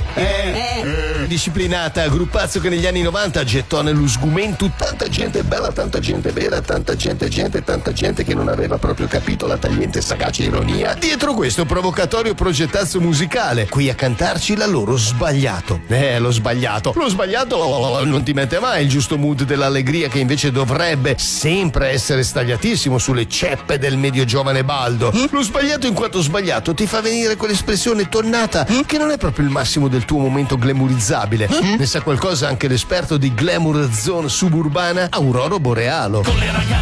Disciplinata, gruppazzo che negli anni 90 gettò nello sgomento tanta gente bella, tanta gente vera, tanta gente che non aveva proprio capito la tagliente e sagace ironia dietro questo provocatorio progettazzo musicale. Qui a cantarci la loro Sbagliato. Lo sbagliato non ti mette mai il giusto mood dell'allegria che invece dovrebbe sempre essere stagliatissimo sulle ceppe del medio giovane baldo. Lo sbagliato in quanto sbagliato ti fa venire quell'espressione tonnata che non è proprio il massimo del tuo momento glamourizzato. Ne sa qualcosa anche l'esperto di glamour zone suburbana Aurora Borealo.